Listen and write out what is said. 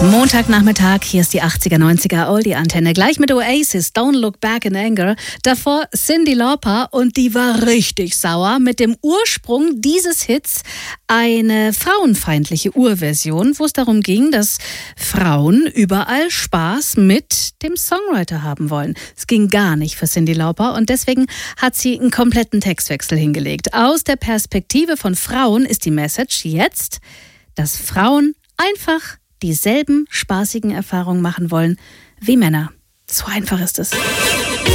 Montagnachmittag, hier ist die 80er, 90er Oldie-Antenne. Gleich mit Oasis, Don't Look Back in Anger. Davor Cyndi Lauper und die war richtig sauer mit dem Ursprung dieses Hits. Eine frauenfeindliche Urversion, wo es darum ging, dass Frauen überall Spaß mit dem Songwriter haben wollen. Es ging gar nicht für Cyndi Lauper und deswegen hat sie einen kompletten Textwechsel hingelegt. Aus der Perspektive von Frauen ist die Message jetzt, dass Frauen einfach dieselben spaßigen Erfahrungen machen wollen wie Männer. So einfach ist es.